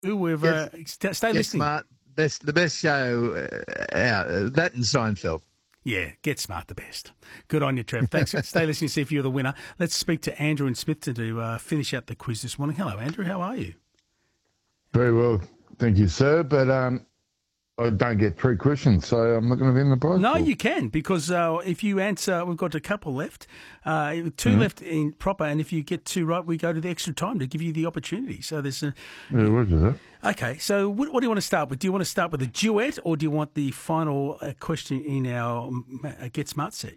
whoever. Stay Get listening. Smart, the best show out. That and Seinfeld. Yeah, Get Smart the best. Good on you, Trev. Thanks. Stay listening to see if you're the winner. Let's speak to Andrew and Smithton to finish out the quiz this morning. Hello, Andrew. How are you? Very well, thank you, sir. But I don't get 3 questions, so I'm not going to win the prize. No, pool. you can, because if you answer, we've got a couple left, 2 left in proper, and if you get 2 right, we go to the extra time to give you the opportunity. So there's a... Yeah, what is that? Okay, so what do you want to start with? Do you want to start with a duet, or do you want the final question in our Get Smart set?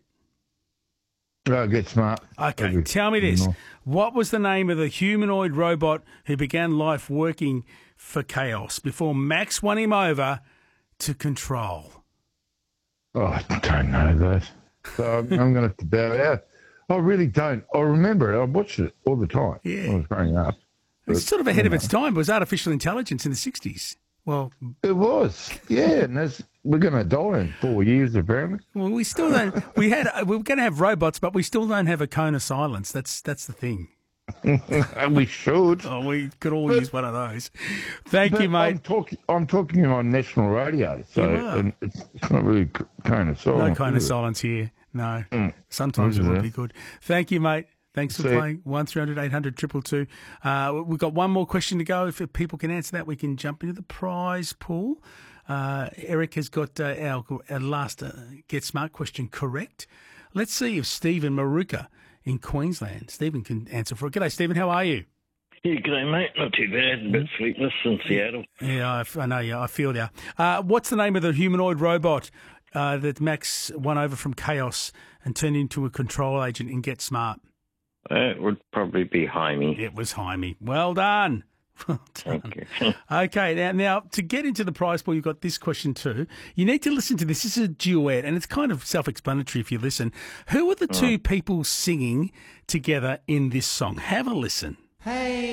Oh, Get Smart. Okay, tell me this. What was the name of the humanoid robot who began life working for Chaos before Max won him over to Control? Oh, I don't know that. So I'm going to have to bow out. I really don't. I remember it. I watched it all the time when I was growing up. It's sort of ahead of its time. It was artificial intelligence in the 60s. Well, it was, yeah, and we're going to die in 4 years, apparently. Well, we still don't. We're going to have robots, but we still don't have a cone of silence. That's the thing. We should. Oh, we could all use one of those. Thank you, mate. I'm talking on national radio, so and it's not really cone of silence. No cone of silence here. No. Sometimes it would be good. Thank you, mate. Thanks for playing. 1300 800 222. We've got one more question to go. If people can answer that, we can jump into the prize pool. Eric has got our last Get Smart question correct. Let's see if Stephen Maruka in Queensland. Stephen can answer for it. G'day, Stephen. How are you? Yeah, g'day, mate. Not too bad. A bit sleepless in Seattle. Yeah, I know you. I feel you. What's the name of the humanoid robot that Max won over from Chaos and turned into a control agent in Get Smart? It would probably be Jaime. It was Jaime. Well done. Well done. Thank you. Okay, now to get into the prize pool, you've got this question too. You need to listen to this. This is a duet, and it's kind of self-explanatory if you listen. Who are the 2 people singing together in this song? Have a listen. Hey.